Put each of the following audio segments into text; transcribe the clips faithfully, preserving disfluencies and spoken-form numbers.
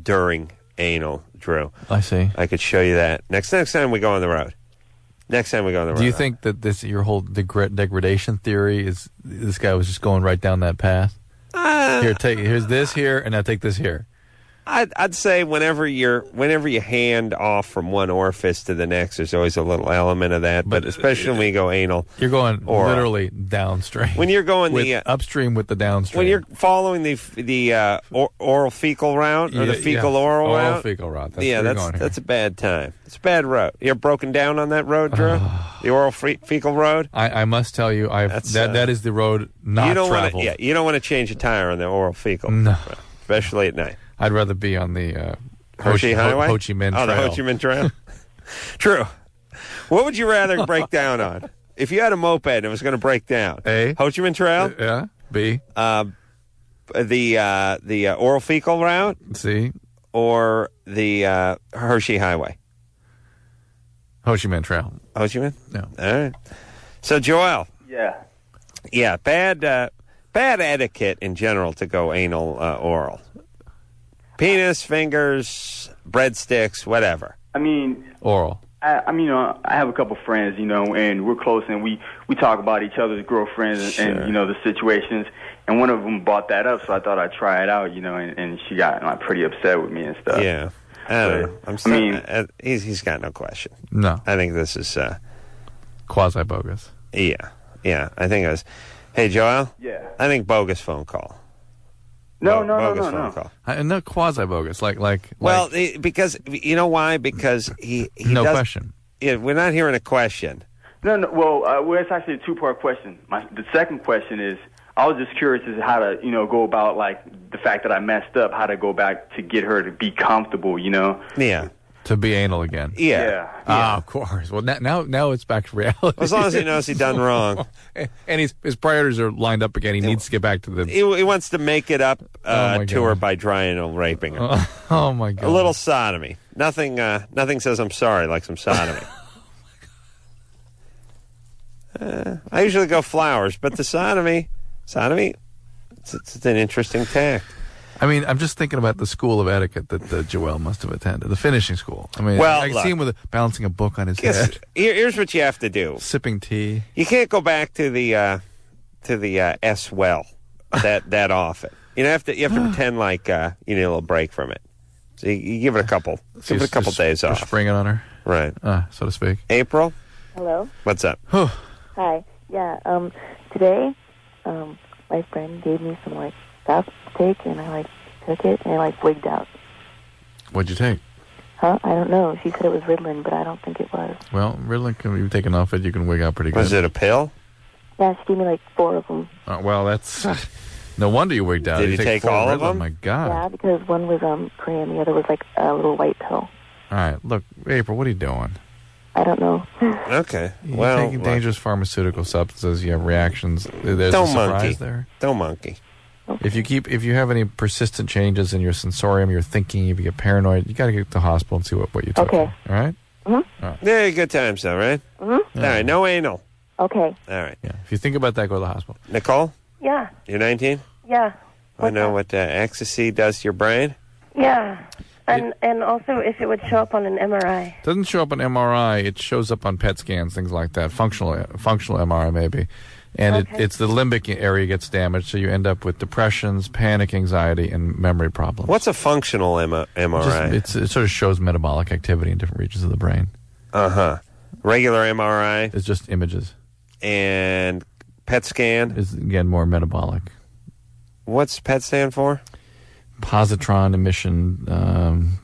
during anal, Drew. I see. I could show you that next next time we go on the road. Next time we go on the road. Do you think that this your whole degra- degradation theory is this guy was just going right down that path? Uh, Here, take here's this here, and now take this here. I'd, I'd say whenever you're whenever you hand off from one orifice to the next, there's always a little element of that. But, but especially when you go anal, you're going oral. literally downstream. When you're going with the uh, upstream with the downstream. When you're following the the uh, or, oral fecal route or yeah, the fecal yeah. oral, oral route, fecal route. That's yeah, where that's you're going that's a bad time. It's a bad road. You're broken down on that road, Drew. The oral fe- fecal road. I, I must tell you, I've That's, that uh, that is the road not you don't traveled. Wanna, yeah, you don't want to change a tire on the oral fecal. No, route, especially at night. I'd rather be on the uh, Hershey Ho- Highway, Ho, Ho Chi Minh oh, Trail. the Ho Chi Minh Trail. True. What would you rather break down on? If you had a moped and it was going to break down, A. Ho Chi Minh Trail. Yeah. B. Uh, the uh, the uh, oral fecal route. C. Or the uh, Hershey Highway. Ho Chi Minh Trail. Ho Chi Minh? No. All right. So, Joel. Yeah. Yeah, bad uh, bad etiquette in general to go anal uh, oral. Penis, fingers, breadsticks, whatever. I mean, oral. I, I mean, you know, I have a couple friends, you know, and we're close, and we, we talk about each other's girlfriends and, Sure. and, you know, the situations. And one of them brought that up, so I thought I'd try it out, you know, and, and she got like pretty upset with me and stuff. Yeah. I don't know. I'm I still, mean- uh, he's, he's got no question. No. I think this is... Uh, Quasi-bogus. yeah. Yeah. I think it was... Hey, Joel? Yeah. I think bogus phone call. No, Bo- no, no, bogus no, phone no. call. I, no quasi-bogus. Like, like, Well, like, it- because... You know why? Because he... he no does, question. Yeah, we're not hearing a question. No, no. Well, uh, well, it's actually a two-part question. My, the second question is, I was just curious as to how to, you know, go about like the fact that I messed up, how to go back to get her to be comfortable, you know. Yeah. To be anal again. Yeah. Yeah. Ah, of course. Well, now, now, now it's back to reality. As long as he knows he done wrong. And his his priorities are lined up again. He needs to get back to the. He, he wants to make it up uh, Oh, my to God. her by dry anal raping her. Oh, oh my God. A little sodomy. Nothing. Uh, nothing says I'm sorry like some sodomy. uh, I usually go flowers, but the sodomy, sodomy, it's, it's an interesting tact. I mean, I'm just thinking about the school of etiquette that uh, Joel must have attended, the finishing school. I mean, Well, I can look. see him with a, balancing a book on his Guess, head, here, here's what you have to do. sipping tea. You can't go back to the uh, to the uh, S well that that often. You know, have to you have to pretend like uh, you need a little break from it. So you, you give it a couple, So give it a you're- couple you're- days you're off. springing on her, Right. uh, so to speak. April, Hello. what's up? Hi. Yeah. Um. Today, um, my friend gave me some like stuff to take, and I like took it and I like wigged out. What'd you take? Huh? I don't know. She said it was Ritalin, but I don't think it was. Well, Ritalin can be taken off it. You can wig out pretty good. Was it a pill? Yeah, she gave me like four of them. Uh, well, that's no wonder you wigged out. Did you take take four all of Ritalin. them? My God. Yeah, because one was um cream, the other was like a little white pill. All right, look, April, what are you doing? I don't know. Okay. You're Well, taking look, dangerous pharmaceutical substances. You have reactions. There's Don't a surprise monkey. there. don't monkey. If you keep, if you have any persistent changes in your sensorium, your thinking, if you get paranoid, you got to get to the hospital and see what, what you took. Okay. All right. Yeah, good times though, right? Mm-hmm. All right, no anal. Okay. All right. Yeah. If you think about that, go to the hospital. Nicole, Yeah, you're nineteen? yeah, I know what uh, ecstasy does to your brain. yeah. And and also if it would show up on an M R I. It doesn't show up on M R I. It shows up on P E T scans, things like that. Functional, functional M R I maybe. And it, Okay. it's the limbic area gets damaged, so you end up with depressions, panic, anxiety, and memory problems. What's a functional M- Just- MRI? it's, it sort of shows metabolic activity in different regions of the brain. Uh huh. Regular M R I It's just images. and P E T scan. It's, again, more metabolic. What's P E T stand for? Positron emission um,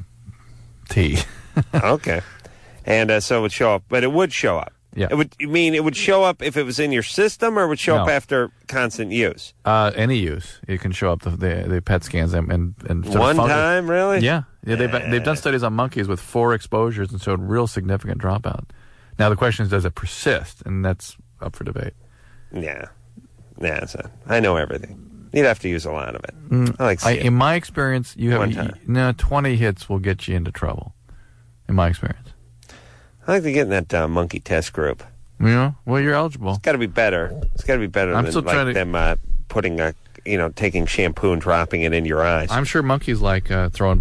T. Okay. And uh, so it would show up, but it would show up. Yeah. It would. You mean it would show up if it was in your system, or it would show up No. after constant use? Uh, any use. It can show up the the, the P E T scans and and, and sort of One func- time, really? Yeah, yeah. They've they've done studies on monkeys with four exposures and showed real significant dropout. Now the question is, does it persist? And that's up for debate. Yeah. Yeah. It's a, I know everything. You'd have to use a lot of it. I like. I, seeing in my experience, you have One you, time. no twenty hits will get you into trouble. In my experience, I like to get in that uh, monkey test group. you know, well, you're eligible. It's got to be better. It's got to be better I'm than still like trying to- them uh, putting a, you know, taking shampoo and dropping it in your eyes. I'm sure monkeys like uh, throwing